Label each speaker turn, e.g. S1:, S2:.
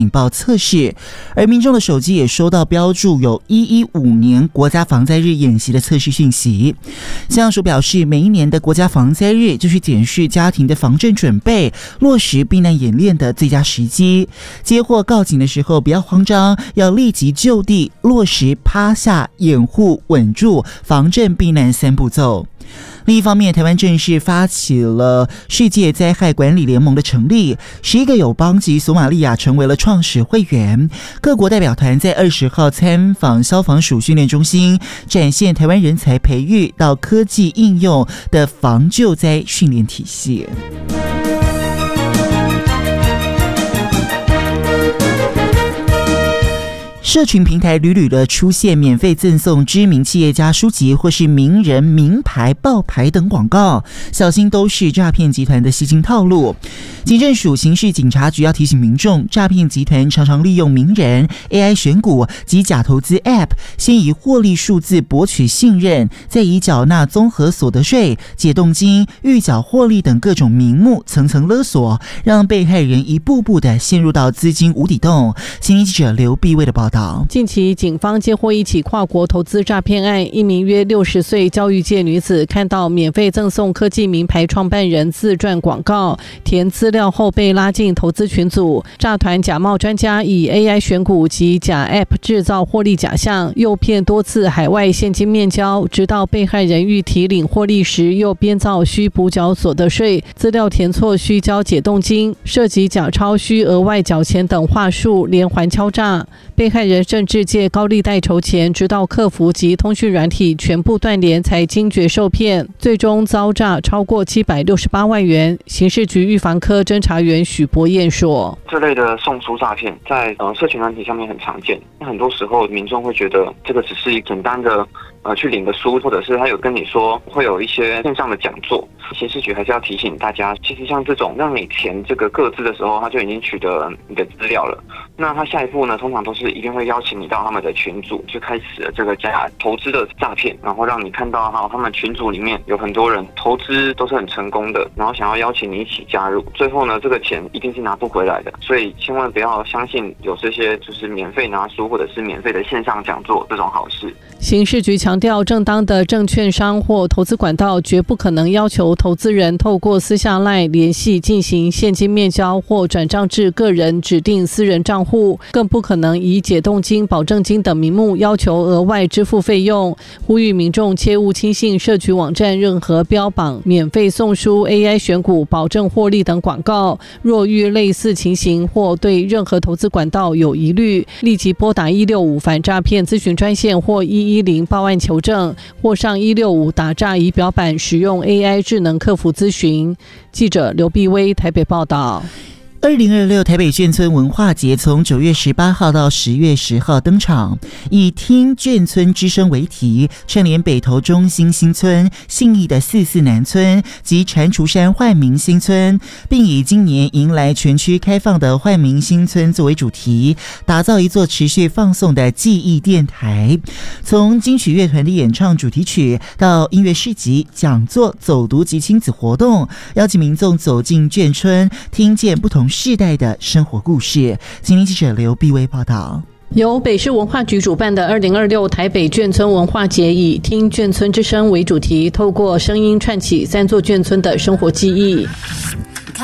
S1: 引爆测试，而民众的手机也收到标注有115年国家防灾日演习的测试讯息。气象署表示，每一年的国家防灾日就是检视家庭的防震准备、落实避难演练的最佳时机。接获告警的时候，不要慌张，要立即就地落实趴下、掩护、稳住、防震避难3步骤。另一方面，台湾正式发起了世界灾害管理联盟的成立，11个友邦及索马利亚成为了创始会员。各国代表团在20号参访消防署训练中心，展现台湾人才培育到科技应用的防救灾训练体系。社群平台屡屡的出现免费赠送知名企业家书籍或是名人名牌爆牌等广告，小心都是诈骗集团的吸金套路。警政署刑事警察局要提醒民众，诈骗集团常常利用名人、AI 选股及假投资 App， 先以获利数字博取信任，再以缴纳综合所得税、解冻金、预缴获利等各种名目层层勒索，让被害人一步步的陷入到资金无底洞。新闻记者刘碧薇的报道。
S2: 近期警方接获一起跨国投资诈骗案，一名约60岁教育界女子看到免费赠送科技名牌创办人自传广告，填资料后被拉进投资群组，诈团假冒专家以 AI 选股及假 App 制造获利假象，诱骗多次海外现金面交，直到被害人欲提领获利时，又编造需补缴所得税、资料填错需交解冻金、涉及假钞需额外缴钱等话术，连环敲诈。被害人甚至借高利贷筹钱，直到客服及通讯软体全部断联才惊觉受骗，最终遭诈超过768万元。刑事局预防科侦查员许博彦说：“
S3: 这类的送书诈骗在社群软体上面很常见，很多时候民众会觉得这个只是一简单的去领个书，或者是他有跟你说会有一些线上的讲座。刑事局还是要提醒大家，其实像这种让你填这个个资的时候，他就已经取得你的资料了。那他下一步呢，通常都是一定会邀请你到他们的群组，就开始了这个假投资的诈骗，然后让你看到他们群组里面有很多人投资都是很成功的，然后想要邀请你一起加入，最后呢，这个钱一定是拿不回来的。所以千万不要相信有这些就是免费拿书或者是免费的线上讲座这种好事。”
S2: 刑事局强调，正当的证券商或投资管道绝不可能要求投资人透过私下 LINE 联系进行现金面交或转账至个人指定私人账户，更不可能以解冻金、保证金等名目要求额外支付费用。呼吁民众切勿轻信社群网站任何标榜免费送书、AI 选股、保证获利等广告。若遇类似情形或对任何投资管道有疑虑，立即拨打165反诈骗咨询专线或110报案求证，或上165打诈仪表板使用 AI 智能客服咨询。记者刘碧薇台北报道。
S1: 2026台北眷村文化节从9月18号到10月10号登场，以听眷村之声为题，串联北投中心新村、信义的44南村及蟾蜍山煥明新村，并以今年迎来全区开放的煥明新村作为主题，打造一座持续放送的记忆电台。从金曲乐团的演唱主题曲到音乐市集、讲座、走读及亲子活动，邀请民众走进眷村，听见不同世代的生活故事。今天记者刘碧薇报道。
S2: 由北市文化局主办的2026台北眷村文化节，以听眷村之声为主题，透过声音串起3座眷村的生活记忆。